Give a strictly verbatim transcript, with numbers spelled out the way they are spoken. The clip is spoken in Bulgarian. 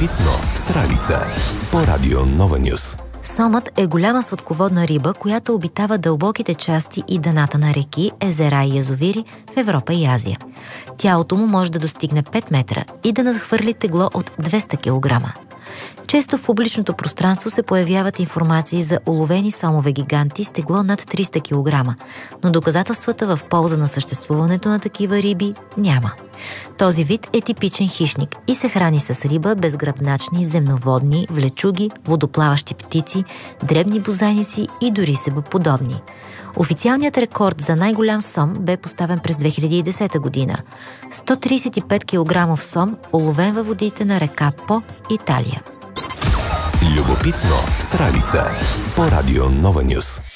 Любопитно с Ралица по Радио Нова Нюс. Сомът е голяма сладководна риба, която обитава дълбоките части и дъната на реки, езера и язовири в Европа и Азия. Тялото му може да достигне пет метра и да надхвърли тегло от двеста килограма. Често в публичното пространство се появяват информации за уловени сомове гиганти с тегло над триста килограма, но доказателствата в полза на съществуването на такива риби няма. Този вид е типичен хищник и се храни с риба, безгръбначни, земноводни, влечуги, водоплаващи птици, дребни бозайници и дори себеподобни. Официалният рекорд за най-голям сом бе поставен през две хиляди и десета година. сто тридесет и пет килограмов сом, уловен във водите на река По, Италия. Любопитно с Ралица по Радио Нова Нюс.